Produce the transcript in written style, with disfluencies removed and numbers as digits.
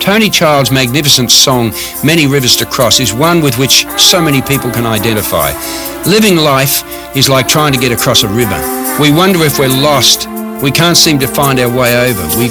Tony Child's magnificent song, Many Rivers to Cross, is one with which so many people can identify. Living life is like trying to get across a river. We wonder if we're lost. We can't seem to find our way over. We